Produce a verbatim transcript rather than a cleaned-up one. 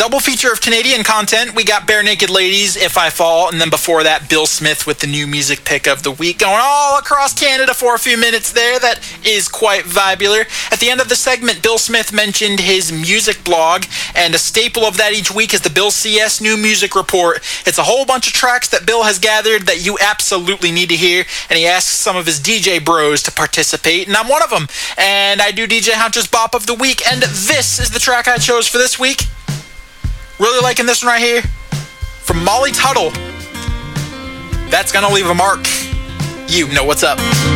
double feature of Canadian content. We got Bare Naked Ladies, If I Fall, and then before that, Bill Smith with the new music pick of the week, going all across Canada for a few minutes there. That is quite vibular. At the end of the segment, Bill Smith mentioned his music blog, and a staple of that each week is the Bill C S New Music Report. It's a whole bunch of tracks that Bill has gathered that you absolutely need to hear, and he asks some of his D J bros to participate, and I'm one of them. And I do D J Hunter's Bop of the Week, and this is the track I chose for this week. Really liking this one right here. From Molly Tuttle. That's Gonna Leave a Mark. You know what's up.